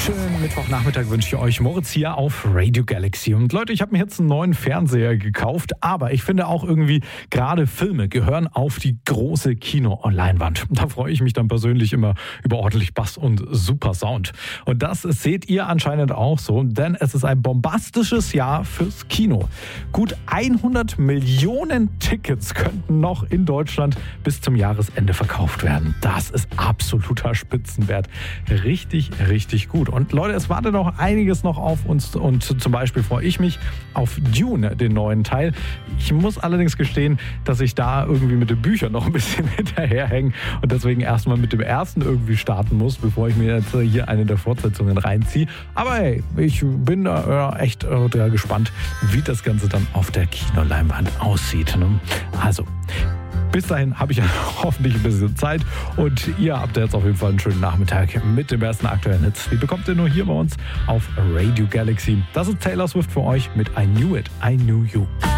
Schönen Mittwochnachmittag wünsche ich euch. Moritz hier auf Radio Galaxy. Und Leute, ich habe mir jetzt einen neuen Fernseher gekauft, aber ich finde auch irgendwie, gerade Filme gehören auf die große Kino-Leinwand. Da freue ich mich dann persönlich immer über ordentlich Bass und super Sound. Und das seht ihr anscheinend auch so, denn es ist ein bombastisches Jahr fürs Kino. Gut 100 Millionen Tickets könnten noch in Deutschland bis zum Jahresende verkauft werden. Das ist absoluter Spitzenwert. Richtig, richtig gut. Und Leute, es wartet noch einiges noch auf uns und zum Beispiel freue ich mich auf Dune, den neuen Teil. Ich muss allerdings gestehen, dass ich da irgendwie mit den Büchern noch ein bisschen hinterherhänge und deswegen erstmal mit dem ersten irgendwie starten muss, bevor ich mir jetzt hier eine der Fortsetzungen reinziehe. Aber hey, ich bin echt gespannt, wie das Ganze dann auf der Kinoleinwand aussieht. Also, bis dahin habe ich ja hoffentlich ein bisschen Zeit und ihr habt jetzt auf jeden Fall einen schönen Nachmittag mit dem ersten aktuellen Hits. Die bekommt ihr nur hier bei uns auf Radio Galaxy. Das ist Taylor Swift für euch mit I Knew It, I Knew You.